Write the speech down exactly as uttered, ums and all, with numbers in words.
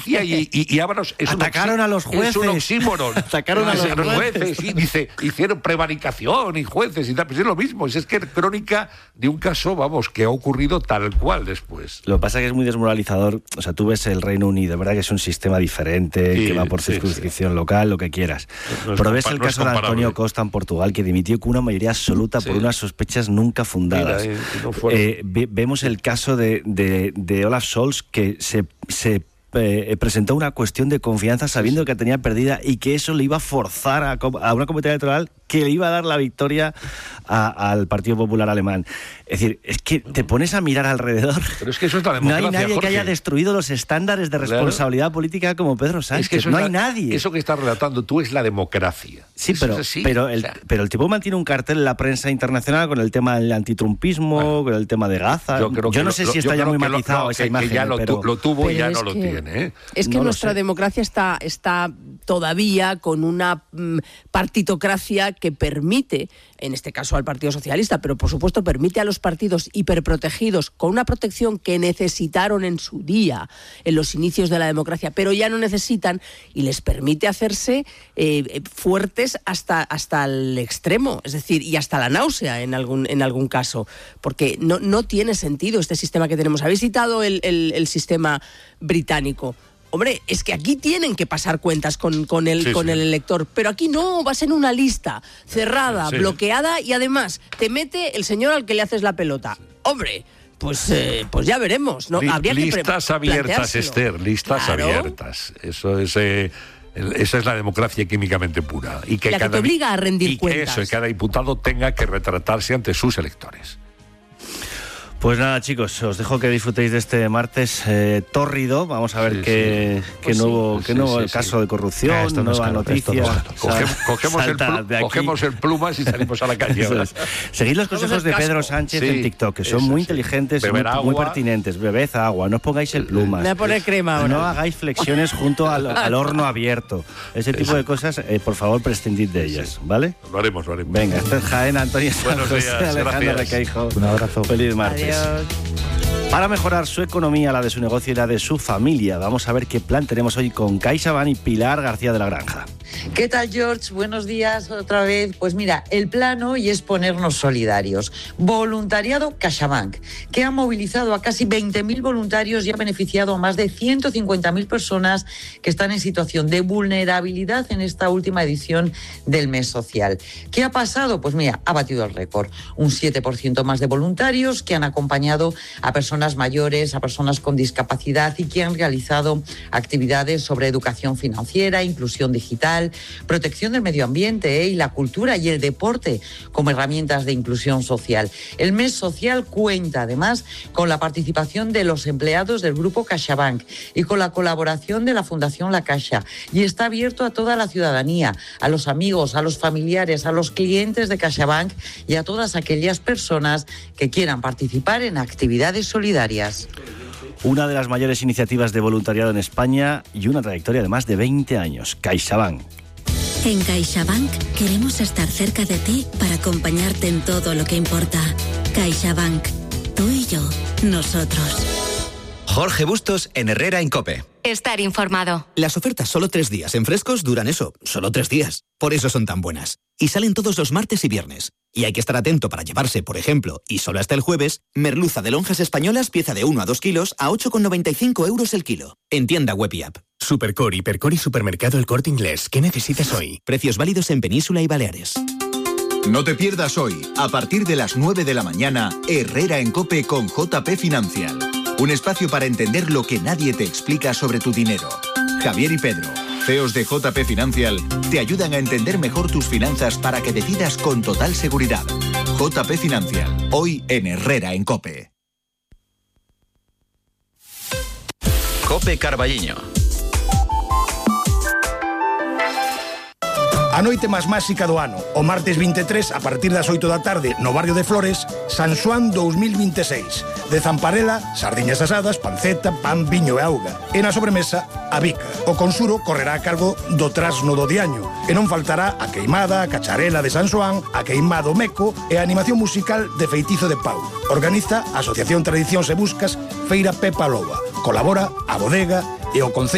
transparencia y, y, y ábalos. Atacaron oxí- a los jueces. Es un oxímoron. Atacaron a los jueces. Y dice, hicieron prevaricación y jueces y tal. Pues es lo mismo. Es que es crónica de un caso, vamos, que ha ocurrido tal cual después. Lo que pasa es que es muy desmoralizador. O sea, tú ves el Reino Unido, ¿verdad? Que es un sistema diferente, Sí, que va por sí, circunscripción sí. local, lo que quieras. No es Pero ves compa- el no es caso de Antonio comparable. Costa en Portugal, que dimitió con una mayoría absoluta Sí. por unas sospechas nunca fundadas. Mira, y- y no fueron. Eh, ve- vemos el caso de, de, de Olaf Scholz, que se... se Eh, presentó una cuestión de confianza sabiendo que tenía perdida y que eso le iba a forzar a, a una competencia electoral que le iba a dar la victoria a, al Partido Popular Alemán. Es decir, es que te pones a mirar alrededor. Pero es que eso es la No democracia, hay nadie Jorge. que haya destruido los estándares de Claro. responsabilidad política como Pedro Sánchez. Es que eso no es hay la- nadie. Eso que estás relatando tú es la democracia. Sí, Eso pero, es así. pero, el, O sea, pero el tipo mantiene un cartel en la prensa internacional con el tema del antitrumpismo, Bueno, con el tema de Gaza. Yo, creo que no lo- sé lo- si está yo ya creo muy que lo- matizado no, esa que- imagen. que ya lo, pero... tu- lo tuvo y Pero ya es no lo que- tiene. ¿eh? Es que No lo nuestra sé. democracia está, está todavía con una mm, partitocracia que permite, en este caso al Partido Socialista, pero por supuesto permite a los partidos hiperprotegidos, con una protección que necesitaron en su día, en los inicios de la democracia, pero ya no necesitan, y les permite hacerse eh, fuertes hasta, hasta el extremo, es decir, y hasta la náusea en algún, en algún caso, porque no, no tiene sentido este sistema que tenemos. Habéis citado el, el, el sistema británico. Hombre, es que aquí tienen que pasar cuentas con, con, el, Sí, con sí. el elector, pero aquí no, vas en una lista cerrada, Sí. bloqueada, y además te mete el señor al que le haces la pelota. Hombre, pues, eh, pues ya veremos, ¿no? Li- Habría que pre- listas abiertas, planteárselo. Esther, listas Claro. abiertas. Eso es... eh, el- esa es la democracia químicamente pura. Y que La que cada te di- obliga a rendir y que cuentas. eso, y cada diputado tenga que retratarse ante sus electores. Pues nada, chicos, os dejo que disfrutéis de este martes eh, tórrido. Vamos a ver Sí, qué, sí. qué Pues sí, nuevo, sí, qué nuevo sí, sí. caso de corrupción, Ah, esto no es nueva claro, esto noticia. no es claro. Cogemos, cogemos, el, Salta plu- de aquí. cogemos el plumas y salimos a la calle. Eso ahora. es. Seguid los Vamos consejos al de Pedro casco. Sánchez Sí, en TikTok, que son eso muy sí. inteligentes, muy, Beber muy agua. pertinentes. Bebed agua, no os pongáis el plumas. Me voy a poner crema ahora. No hagáis flexiones junto al, al horno abierto. Ese tipo de cosas, eh, por favor, prescindid de ellas, ¿vale? Lo haremos, lo haremos. Venga, esto es Jaén, Antonio San Buenos José, días, Alejandro gracias. Requeijo. Un abrazo. Feliz martes. Adiós. Para mejorar su economía, la de su negocio y la de su familia, vamos a ver qué plan tenemos hoy con CaixaBank y Pilar García de la Granja. ¿Qué tal, George? Buenos días otra vez. Pues mira, el plan hoy es ponernos solidarios. Voluntariado CaixaBank, que ha movilizado a casi veinte mil voluntarios y ha beneficiado a más de ciento cincuenta mil personas que están en situación de vulnerabilidad en esta última edición del mes social. ¿Qué ha pasado? Pues mira, ha batido el récord. Un siete por ciento más de voluntarios que han acompañado a personas mayores, a personas con discapacidad y que han realizado actividades sobre educación financiera, inclusión digital, protección del medio ambiente, ¿eh? y la cultura y el deporte como herramientas de inclusión social. El mes social cuenta además con la participación de los empleados del grupo CaixaBank y con la colaboración de la Fundación La Caixa, y está abierto a toda la ciudadanía, a los amigos, a los familiares, a los clientes de CaixaBank y a todas aquellas personas que quieran participar en actividades solidarias. Una de las mayores iniciativas de voluntariado en España y una trayectoria de más de veinte años, CaixaBank. En CaixaBank queremos estar cerca de ti para acompañarte en todo lo que importa. CaixaBank. Tú y yo. Nosotros. Jorge Bustos en Herrera en COPE. Estar informado. Las ofertas solo tres días en frescos duran eso, solo tres días. Por eso son tan buenas. Y salen todos los martes y viernes. Y hay que estar atento para llevarse, por ejemplo, y solo hasta el jueves, merluza de lonjas españolas pieza de uno a dos kilos a ocho con noventa y cinco euros el kilo. En tienda web y app. Supercore, Hipercore y Supermercado El Corte Inglés. ¿Qué necesitas hoy? Precios válidos en Península y Baleares. No te pierdas hoy, a partir de las nueve de la mañana, Herrera en COPE con J P Financial. Un espacio para entender lo que nadie te explica sobre tu dinero. Javier y Pedro, C E Os de J P Financial, te ayudan a entender mejor tus finanzas para que decidas con total seguridad. J P Financial, hoy en Herrera en COPE. COPE Carballiño. A noite máis máxica do ano, o martes vinte e tres, a partir das oito da tarde, no barrio de Flores, San Xoán dos mil vinte e seis. De Zamparela, sardiñas asadas, panceta, pan, viño e auga. E na sobremesa, a bica. O consuro correrá a cargo do trasno do diaño. E non faltará a queimada, a cacharela de San Xoán, a queimado meco e a animación musical de Feitizo de Pau. Organiza a Asociación Tradicións e Buscas Feira Pepa Loba. Colabora a Bodega e o Concello